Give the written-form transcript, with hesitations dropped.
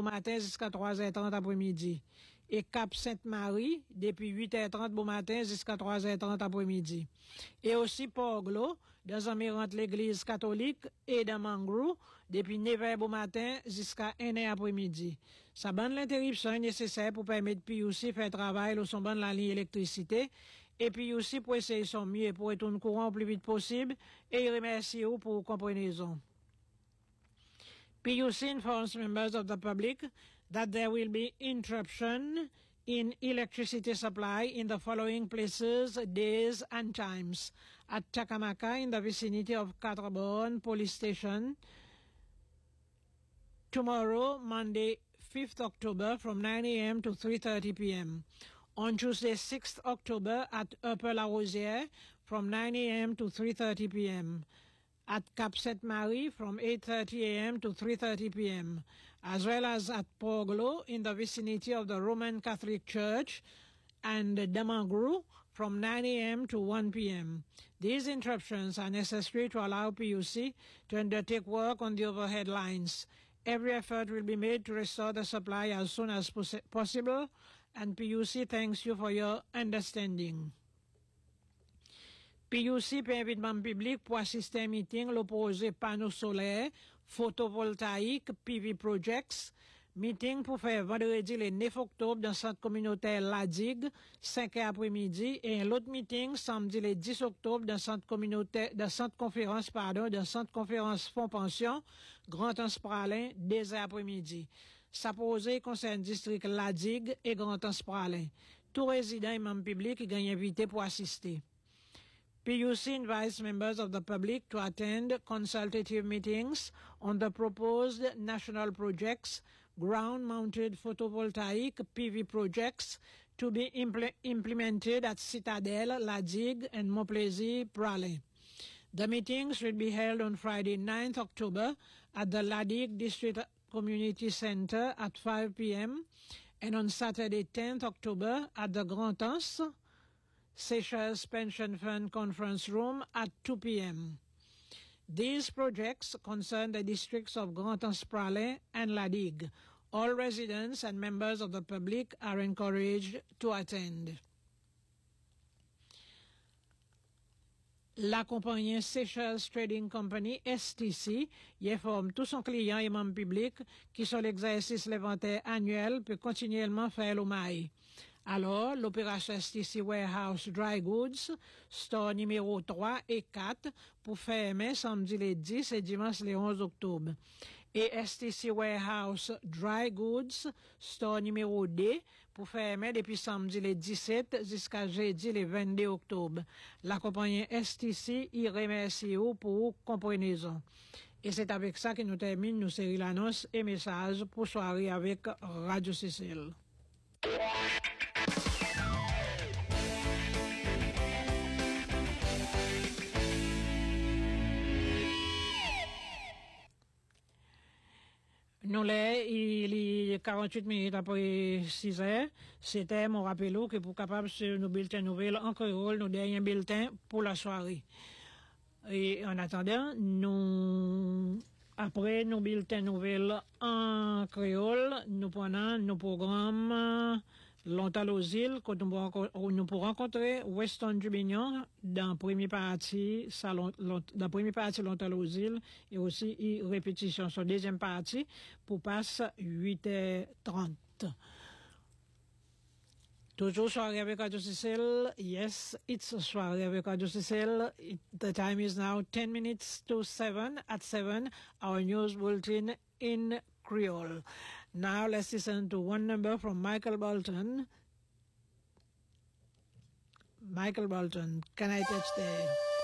matin jusqu'à 3h30 après-midi. Et Cap Sainte-Marie, depuis 8h30 bon matin jusqu'à 3h30 après-midi. Et aussi Port-Glo, dans environ l'église catholique, et dans Mangrou, depuis 9h bon matin jusqu'à 1h après-midi. Ça bande l'interruption est nécessaire pour permettre puis aussi faire travail au son bande la ligne électricité, et puis aussi pour essayer son mieux pour retourner courant le plus vite possible, et remercie vous pour compréhension. PUC informs members of the public that there will be interruption in electricity supply in the following places, days and times. At Takamaka in the vicinity of Catrabon Police Station, tomorrow, Monday, 5th October from 9 a.m. to 3:30 p.m. On Tuesday, 6th October at Upper La Rosière from 9 a.m. to 3:30 p.m. At Cap Sainte-Marie from 8:30 a.m. to 3:30 p.m., as well as at Port-Glo in the vicinity of the Roman Catholic Church and Damangru from 9 a.m. to 1 p.m. These interruptions are necessary to allow PUC to undertake work on the overhead lines. Every effort will be made to restore the supply as soon as possible, and PUC thanks you for your understanding. PUC permet membre public pour assister à un meeting l'opposé panneaux solaires photovoltaïques PV Projects. Meeting pour faire vendredi le 9 octobre dans le centre communautaire La Digue, 5h après-midi, et un autre meeting samedi le 10 octobre dans le centre communautaire, dans centre conférence Fonds Pension, Grand Anse-Pralin, 2h après-midi. Ça posé concerne district La Digue et Grand Anse-Pralin. Tout résident et membre public qui gagne invité pour assister. PUC invites members of the public to attend consultative meetings on the proposed national projects, ground-mounted photovoltaic PV projects to be implemented at Citadel, La Digue, and Montplaisir-Pralin. The meetings will be held on Friday, 9th October at the La Digue District Community Center at 5 p.m. and on Saturday, 10th October at the Grand Anse Seychelles Pension Fund Conference Room at 2 p.m. These projects concern the districts of Grand Anse-Pralin and La Digue. All residents and members of the public are encouraged to attend. La compagnie Seychelles Trading Company, STC, y informe tous son clients et membres publics qui sur l'exercice l'inventaire annuel peut continuellement faire l'OMAI. Alors, l'opération STC Warehouse Dry Goods, store numéro 3 et 4, pour fermer samedi les 10 et dimanche les 11 octobre. Et STC Warehouse Dry Goods, store numéro 2, pour fermer depuis samedi les 17 jusqu'à jeudi les 22 octobre. La compagnie STC y remercie vous pour compréhension. Et c'est avec ça que nous terminons nos séries l'annonce et messages pour soirée avec Radio Cécile. Nous il est 48 minutes après 6 heures. C'était mon rappel que pour capable sur nos bulletins nouvelles en créole, nos derniers bulletins pour la soirée. Et en attendant, après nos bulletins nouvelles en créole, nous prenons nos programmes Longtemps aux îles, quand nous pourrons rencontrer Weston Dubignon dans la première partie, Longtemps aux îles, et aussi une répétition sur la deuxième partie pour passer 8h30. Toujours soirée avec Radio Cécile. Yes, it's soirée avec Radio Cécile. The time is now 10 minutes to 7. At 7, our news bulletin in Creole. Now let's listen to one number from Michael Bolton. Michael Bolton, Can I Touch the...